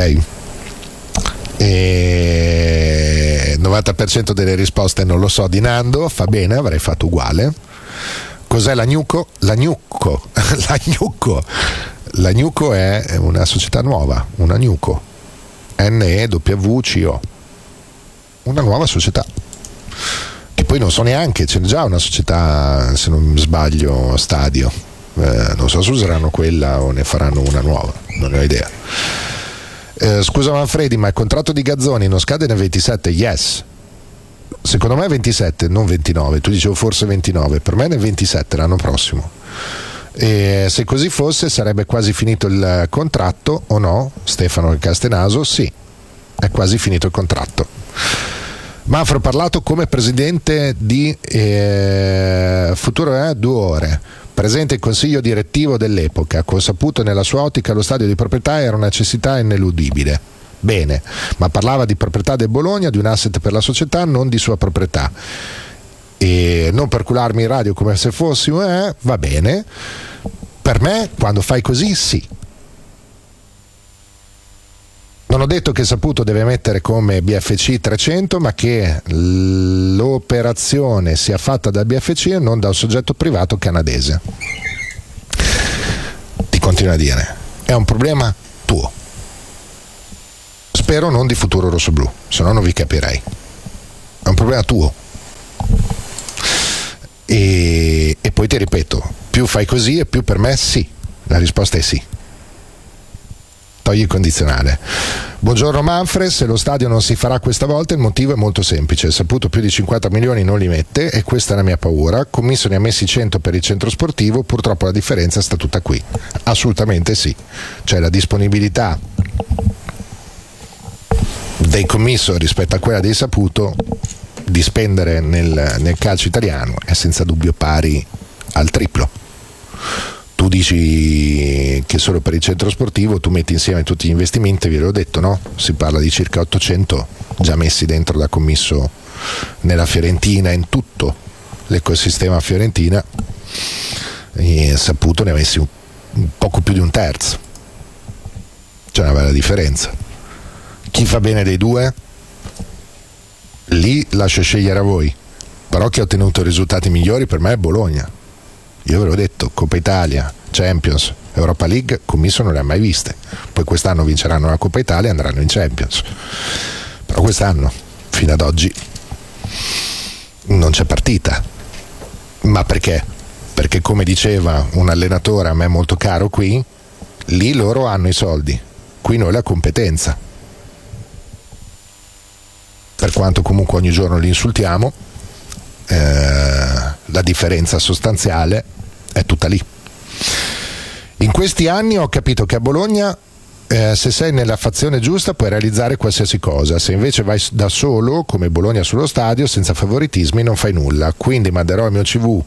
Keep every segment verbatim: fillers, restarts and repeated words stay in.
ok? E novanta per cento delle risposte non lo so di Nando, fa bene, avrei fatto uguale. Cos'è la Gnuco? La Gnuco, la Gnuco, la Gnuco è una società nuova, una Gnuco, N E W C O, una nuova società, che poi non so neanche, c'è già una società, se non sbaglio, Stadio, eh, non so se useranno quella o ne faranno una nuova, non ne ho idea. Eh, scusa Manfredi, ma il contratto di Gazzoni non scade nel ventisette? Yes, secondo me è ventisette, non ventinove. Tu dicevo forse ventinove, per me è nel ventisette, l'anno prossimo. E se così fosse sarebbe quasi finito il contratto, o no? Stefano Castenaso, sì, è quasi finito il contratto. Manfro, ho parlato come presidente di eh, Futuro eh, due ore, presente il consiglio direttivo dell'epoca, che ho saputo nella sua ottica lo stadio di proprietà era una necessità ineludibile. Bene, ma parlava di proprietà del Bologna, di un asset per la società, non di sua proprietà. E non per cularmi in radio come se fossimo, eh, va bene. Per me, quando fai così, sì. Non ho detto che Saputo deve mettere come B F C trecento, ma che l'operazione sia fatta da B F C e non da un soggetto privato canadese. Ti continuo a dire, è un problema tuo. Spero non di Futuro Rossoblu, se no non vi capirei. È un problema tuo. E, e poi ti ripeto, più fai così e più per me sì. La risposta è sì. Togli il condizionale. Buongiorno Manfred, se lo stadio non si farà questa volta il motivo è molto semplice. Saputo più di cinquanta milioni non li mette e questa è la mia paura. Commisso ne ha messi cento per il centro sportivo, purtroppo la differenza sta tutta qui. Assolutamente sì. Cioè la disponibilità dei commisso rispetto a quella dei Saputo di spendere nel, nel calcio italiano è senza dubbio pari al triplo. Tu dici che solo per il centro sportivo tu metti insieme tutti gli investimenti, vi l'ho detto, no? Si parla di circa ottocento già messi dentro da commisso nella Fiorentina, in tutto l'ecosistema Fiorentina, e Saputo ne ha messi un, un poco più di un terzo. C'è una bella differenza. Chi fa bene dei due? Lì lascio scegliere a voi, però chi ha ottenuto risultati migliori per me è Bologna. Io ve l'ho detto, Coppa Italia, Champions, Europa League, commisso non le ha mai viste. Poi quest'anno vinceranno la Coppa Italia e andranno in Champions. Però quest'anno, fino ad oggi, non c'è partita. Ma perché? Perché come diceva un allenatore a me molto caro qui, lì loro hanno i soldi, qui noi la competenza. Per quanto comunque ogni giorno li insultiamo, eh, la differenza sostanziale è tutta lì. In questi anni ho capito che a Bologna eh, se sei nella fazione giusta puoi realizzare qualsiasi cosa, se invece vai da solo come Bologna sullo stadio senza favoritismi non fai nulla, quindi manderò il mio C V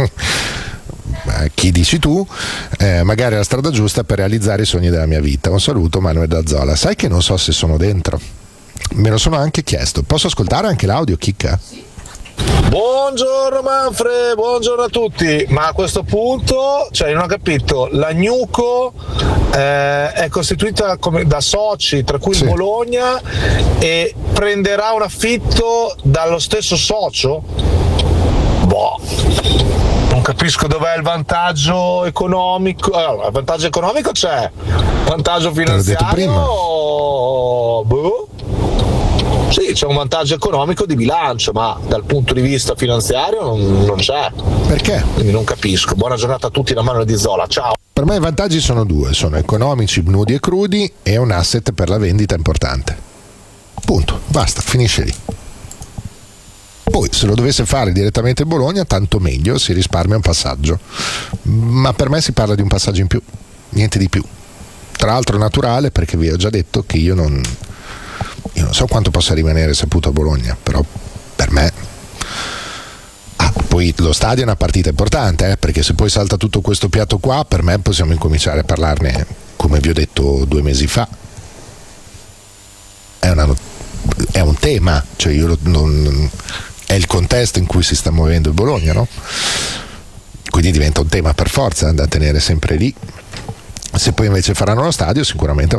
chi dici tu, eh, magari è la strada giusta per realizzare i sogni della mia vita. Un saluto Manuel D'Azzola. Sai che non so se sono dentro, me lo sono anche chiesto. Posso ascoltare anche l'audio, Chicca? Sì. Buongiorno Manfred, buongiorno a tutti. Ma a questo punto, cioè, non ho capito, la Gnuco eh, è costituita come, da soci, tra cui sì. il Bologna, e prenderà un affitto dallo stesso socio? Boh, non capisco dov'è il vantaggio economico. Allora, il vantaggio economico c'è, vantaggio finanziario, boh. Sì, c'è un vantaggio economico di bilancio, ma dal punto di vista finanziario non, non c'è. Perché? Quindi non capisco. Buona giornata a tutti da Manuel D'Azzola, ciao. Per me i vantaggi sono due, sono economici, nudi e crudi, e un asset per la vendita importante. Punto, basta, finisce lì. Poi se lo dovesse fare direttamente il Bologna, tanto meglio, si risparmia un passaggio. Ma per me si parla di un passaggio in più, niente di più. Tra l'altro naturale, perché vi ho già detto che io non... Io non so quanto possa rimanere Saputo a Bologna, però per me ah, poi lo stadio è una partita importante, eh, perché se poi salta tutto questo piatto qua, per me possiamo incominciare a parlarne, come vi ho detto due mesi fa. È, una, è un tema, cioè io non, è il contesto in cui si sta muovendo il Bologna, no? Quindi diventa un tema per forza da tenere sempre lì. Se poi invece faranno lo stadio, sicuramente